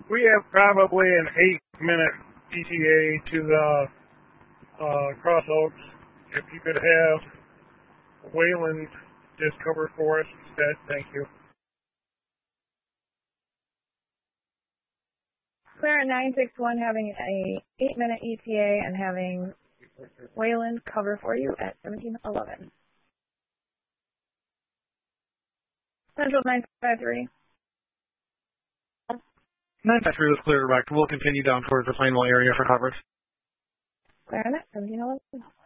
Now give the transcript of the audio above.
We have probably an 8-minute ETA to the Cross Oaks. If you could have Wayland just cover for us instead, thank you. Clear at 961 having a 8-minute ETA and having Wayland cover for you at 1711. Central 953. 953 was clear, direct. We'll continue down towards the Plainville area for coverage. Clear at 1711.